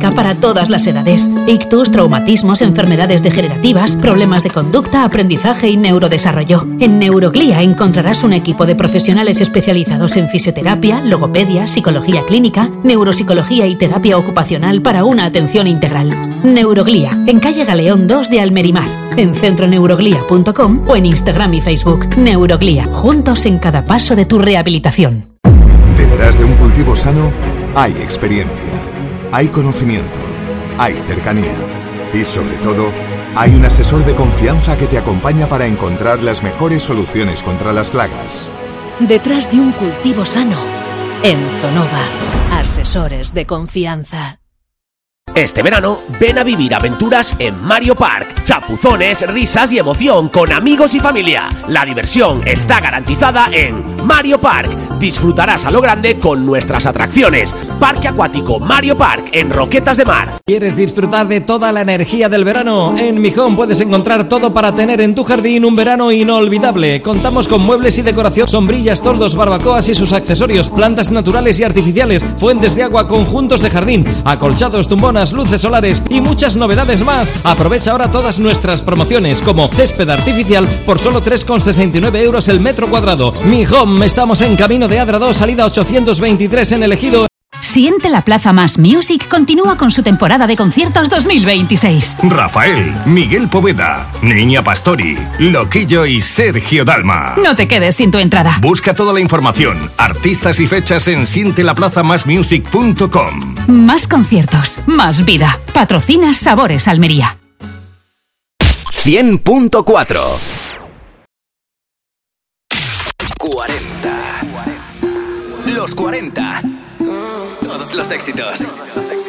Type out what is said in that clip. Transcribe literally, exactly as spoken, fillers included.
clínica para todas las edades. Ictus, traumatismos, enfermedades degenerativas, problemas de conducta, aprendizaje y neurodesarrollo. En Neuroglía encontrarás un equipo de profesionales especializados en fisioterapia, logopedia, psicología clínica, neuropsicología y terapia ocupacional para una atención integral. Neuroglía, en calle Galeón dos de Almerimar, en centroneuroglía punto com o en Instagram y Facebook. Neuroglía, juntos en cada paso de tu rehabilitación. Detrás de un cultivo sano hay experiencia, hay conocimiento, hay cercanía y sobre todo hay un asesor de confianza que te acompaña para encontrar las mejores soluciones contra las plagas. Detrás de un cultivo sano, en Zonova, asesores de confianza. Este verano, ven a vivir aventuras en Mario Park. Chapuzones, risas y emoción con amigos y familia. La diversión está garantizada en Mario Park. Disfrutarás a lo grande con nuestras atracciones. Parque acuático Mario Park en Roquetas de Mar. ¿Quieres disfrutar de toda la energía del verano? En Mijón puedes encontrar todo para tener en tu jardín un verano inolvidable. Contamos con muebles y decoración, sombrillas, tordos, barbacoas y sus accesorios, plantas naturales y artificiales, fuentes de agua, conjuntos de jardín, acolchados, tumbonas, luces solares y muchas novedades más. Aprovecha ahora todas nuestras promociones, como césped artificial por solo tres con sesenta y nueve euros el metro cuadrado. Mijón, estamos en camino de Adra dos, salida ochocientos veintitrés en el Ejido. Siente la Plaza Más Music continúa con su temporada de conciertos dos mil veintiséis. Rafael, Miguel Poveda, Niña Pastori, Loquillo y Sergio Dalma. No te quedes sin tu entrada. Busca toda la información, artistas y fechas en siente la plaza más music punto com. Más conciertos, más vida. Patrocina Sabores Almería. cien punto cuatro. cuarenta. Los cuarenta. Todos los éxitos.